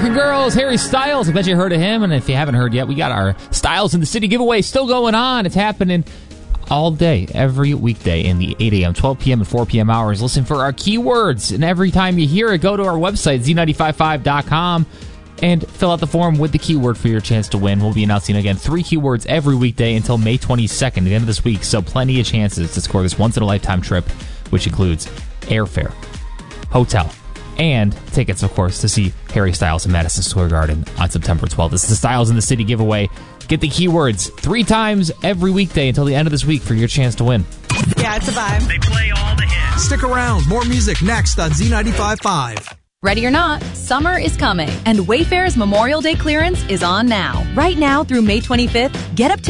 American Girls, Harry Styles. I bet you heard of him. And if you haven't heard yet, we got our Styles in the City giveaway still going on. It's happening all day, every weekday in the 8 a.m., 12 p.m., and 4 p.m. hours. Listen for our keywords. And every time you hear it, go to our website, z955.com, and fill out the form with the keyword for your chance to win. We'll be announcing, again, 3 keywords every weekday until May 22nd, the end of this week. So plenty of chances to score this once-in-a-lifetime trip, which includes airfare, hotel, and tickets, of course, to see Harry Styles in Madison Square Garden on September 12th. This is the Styles in the City giveaway. Get the keywords 3 times every weekday until the end of this week for your chance to win. Yeah, it's a vibe. They play all the hits. Stick around. More music next on Z95.5. Ready or not, summer is coming, and Wayfair's Memorial Day clearance is on now. Right now through May 25th, get up to